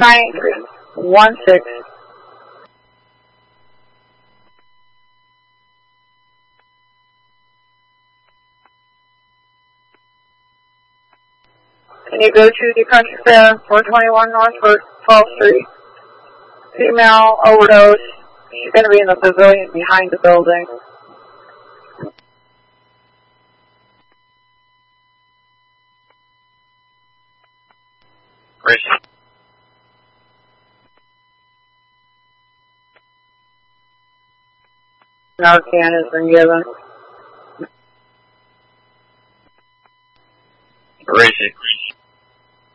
9316. Can you go to the Country Fair, 421 North 12th Street? Female overdose. She's going to be in the pavilion behind the building. Rich. Narcan has been given.